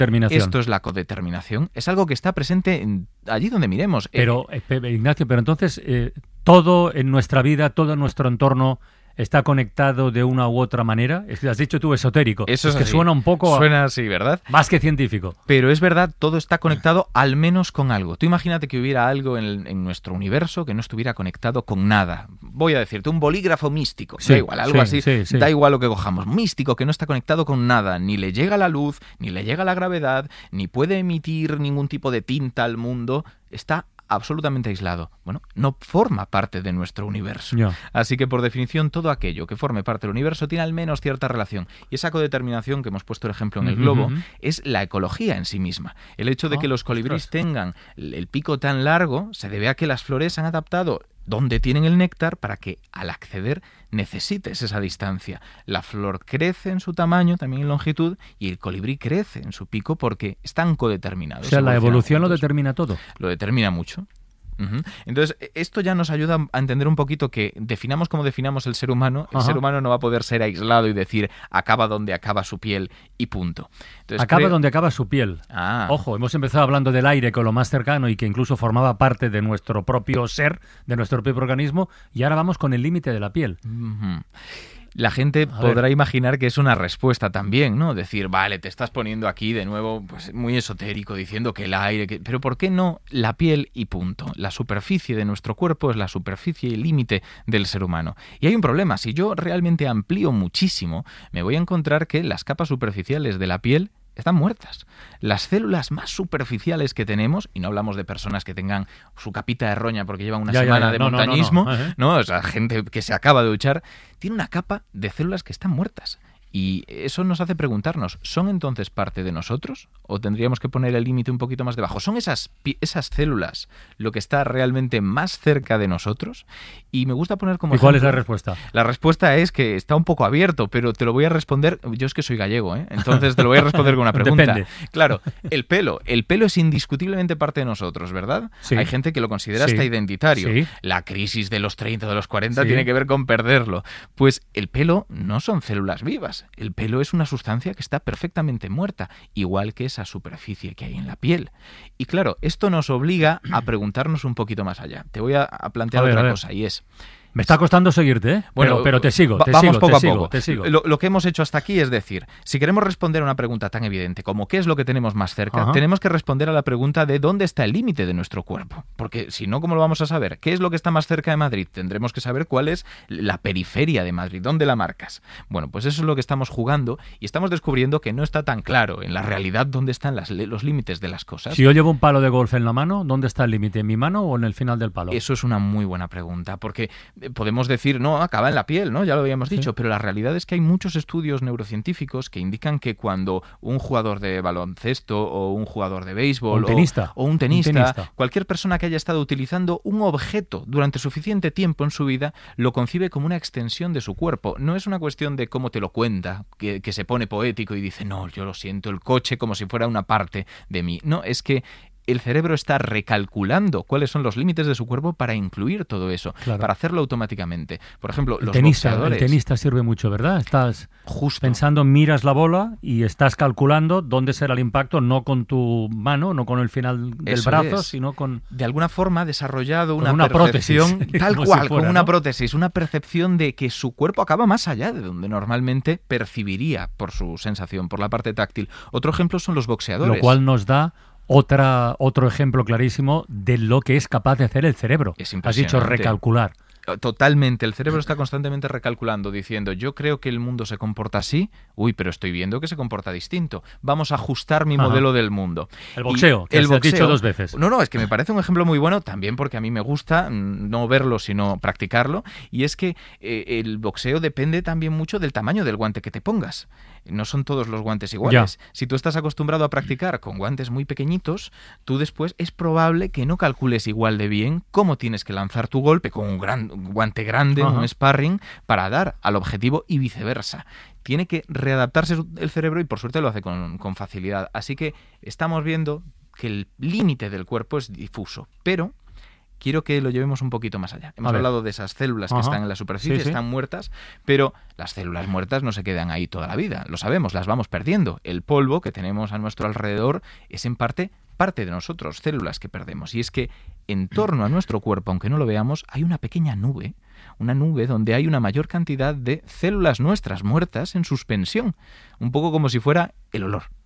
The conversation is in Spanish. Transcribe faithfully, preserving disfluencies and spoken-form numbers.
Codeterminación. Esto es la codeterminación. Es algo que está presente en, allí donde miremos. Pero, eh, Ignacio, pero entonces eh, todo en nuestra vida, todo en nuestro entorno está conectado de una u otra manera. Es que has dicho tú esotérico. Eso es, es que así. Suena un poco... Suena así, ¿verdad? Más que científico. Pero es verdad, todo está conectado al menos con algo. Tú imagínate que hubiera algo en, en nuestro universo que no estuviera conectado con nada. Voy a decirte, un bolígrafo místico. Sí, da igual, algo sí, así. sí, sí. Da igual lo que cojamos. Místico que no está conectado con nada. Ni le llega la luz, ni le llega la gravedad, ni puede emitir ningún tipo de tinta al mundo. Está absolutamente aislado. Bueno, no forma parte de nuestro universo. Yeah. Así que, por definición, todo aquello que forme parte del universo tiene al menos cierta relación. Y esa codeterminación que hemos puesto el ejemplo en el globo uh-huh. es la ecología en sí misma. El hecho de oh, que los colibríes ostras. tengan el pico tan largo se debe a que las flores han adaptado donde tienen el néctar para que al acceder necesites esa distancia. La flor crece en su tamaño, también en longitud, y el colibrí crece en su pico porque están codeterminados. O sea, la evolución lo juntos. determina todo. Lo determina mucho. Uh-huh. Entonces, esto ya nos ayuda a entender un poquito que definamos como definamos el ser humano, el Ajá. ser humano no va a poder ser aislado y decir acaba donde acaba su piel y punto. Entonces, acaba creo... donde acaba su piel. Ah. Ojo, hemos empezado hablando del aire con lo más cercano y que incluso formaba parte de nuestro propio ser, de nuestro propio organismo, y ahora vamos con el límite de la piel. Uh-huh. La gente A podrá ver. imaginar que es una respuesta también, ¿no? Decir, vale, te estás poniendo aquí de nuevo pues muy esotérico, diciendo que el aire... Que... Pero ¿por qué no la piel y punto? La superficie de nuestro cuerpo es la superficie y límite del ser humano. Y hay un problema. Si yo realmente amplío muchísimo, me voy a encontrar que las capas superficiales de la piel están muertas. Las células más superficiales que tenemos, y no hablamos de personas que tengan su capita de roña porque llevan una Ya, ya, semana ya. de No, no, no, montañismo, no. Ajá. ¿no? O sea, gente que se acaba de duchar, tiene una capa de células que están muertas. Y eso nos hace preguntarnos, ¿son entonces parte de nosotros? ¿O tendríamos que poner el límite un poquito más debajo? ¿Son esas, esas células lo que está realmente más cerca de nosotros? Y me gusta poner como ¿Y cuál ejemplo, es la respuesta? La respuesta es que está un poco abierto, pero te lo voy a responder. Yo es que soy gallego, ¿eh? Entonces te lo voy a responder con una pregunta. Depende. Claro, el pelo. El pelo es indiscutiblemente parte de nosotros, ¿verdad? Sí. Hay gente que lo considera Sí. hasta identitario. Sí. La crisis de los treinta, de los cuarenta Sí. tiene que ver con perderlo. Pues el pelo no son células vivas. El pelo es una sustancia que está perfectamente muerta, igual que esa superficie que hay en la piel. Y claro, esto nos obliga a preguntarnos un poquito más allá. Te voy a, a plantear A ver, otra a ver. cosa, y es... Me está costando seguirte, ¿eh? Bueno, pero, pero te sigo, va- te vamos sigo, poco te a sigo, poco. te sigo. Lo, lo que hemos hecho hasta aquí es decir, si queremos responder a una pregunta tan evidente como ¿qué es lo que tenemos más cerca? Ajá. Tenemos que responder a la pregunta de ¿dónde está el límite de nuestro cuerpo? Porque si no, ¿cómo lo vamos a saber? ¿Qué es lo que está más cerca de Madrid? Tendremos que saber cuál es la periferia de Madrid, ¿dónde la marcas? Bueno, pues eso es lo que estamos jugando y estamos descubriendo que no está tan claro en la realidad dónde están las, los límites de las cosas. Si yo llevo un palo de golf en la mano, ¿dónde está el límite? ¿En mi mano o en el final del palo? Eso es una muy buena pregunta, porque podemos decir, no, acaba en la piel, ¿no? Ya lo habíamos Sí. dicho, pero la realidad es que hay muchos estudios neurocientíficos que indican que cuando un jugador de baloncesto o un jugador de béisbol O un tenista. o, o un, tenista, Un tenista. cualquier persona que haya estado utilizando un objeto durante suficiente tiempo en su vida, lo concibe como una extensión de su cuerpo. No es una cuestión de cómo te lo cuenta, que, que se pone poético y dice, no, yo lo siento, el coche como si fuera una parte de mí. No, es que el cerebro está recalculando cuáles son los límites de su cuerpo para incluir todo eso, Claro. para hacerlo automáticamente. Por ejemplo, El los tenista, el boxeadores. tenista sirve mucho, ¿verdad? Estás Justo. pensando, miras la bola y estás calculando dónde será el impacto, no con tu mano, no con el final del Eso brazo, es. sino con... De alguna forma ha desarrolado Con una, una percepción, prótesis, tal como cual, si fuera, con una ¿no? prótesis, una percepción de que su cuerpo acaba más allá de donde normalmente percibiría por su sensación, por la parte táctil. Otro ejemplo son los boxeadores. Lo cual nos da otra otro ejemplo clarísimo de lo que es capaz de hacer el cerebro. Es Has dicho impresionante. recalcular. Totalmente, el cerebro está constantemente recalculando, diciendo, yo creo que el mundo se comporta así, uy, pero estoy viendo que se comporta distinto, vamos a ajustar mi Ajá. modelo del mundo. El boxeo, Y que has dicho dos veces. No, no, es que me parece un ejemplo muy bueno, también porque a mí me gusta mm, no verlo, sino practicarlo, y es que eh, el boxeo depende también mucho del tamaño del guante que te pongas. No son todos los guantes iguales. Ya. Si tú estás acostumbrado a practicar con guantes muy pequeñitos, tú después es probable que no calcules igual de bien cómo tienes que lanzar tu golpe con un gran un guante grande, Ajá. un sparring, para dar al objetivo y viceversa. Tiene que readaptarse el cerebro y por suerte lo hace con, con facilidad. Así que estamos viendo que el límite del cuerpo es difuso, pero quiero que lo llevemos un poquito más allá. Hemos hablado de esas células que Ajá. están en la superficie, Sí, sí. están muertas, pero las células muertas no se quedan ahí toda la vida, lo sabemos, las vamos perdiendo. El polvo que tenemos a nuestro alrededor es en parte parte de nosotros, células que perdemos. Y es que en torno a nuestro cuerpo, aunque no lo veamos, hay una pequeña nube, una nube donde hay una mayor cantidad de células nuestras muertas en suspensión, un poco como si fuera el olor.